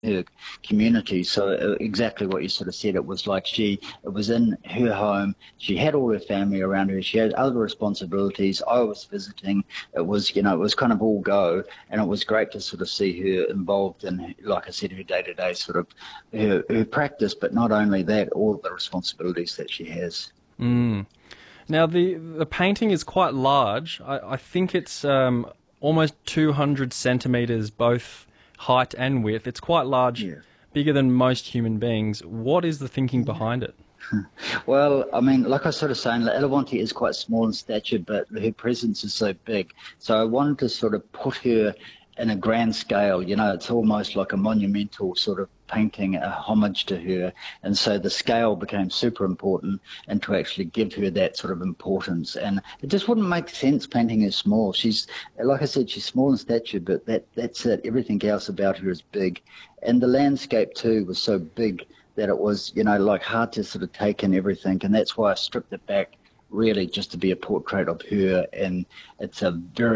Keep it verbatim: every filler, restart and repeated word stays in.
her community. So uh, exactly what you sort of said, it was like she, it was in her home. She had all her family around her. She had other responsibilities. I was visiting. It was, you know, it was kind of all go, and it was great to sort of see her involved in, like I said, her day-to-day sort of her, her practice, but not only that, all the responsibilities that she has. Mm. Now, the the painting is quite large. I, I think it's um, almost two hundred centimetres, both height and width. It's quite large, Yeah. bigger than most human beings. What is the thinking behind it? Well, I mean, like I was sort of saying, Elawanti is quite small in stature, but her presence is so big. So I wanted to sort of put her in a grand scale. You know, it's almost like a monumental sort of painting, a homage to her. And so the scale became super important, and to actually give her that sort of importance. And it just wouldn't make sense painting her small. She's, like I said, she's small in stature, but that that's it. Everything else about her is big. And the landscape too was so big that it was, you know, like hard to sort of take in everything. And that's why I stripped it back really just to be a portrait of her. And it's a very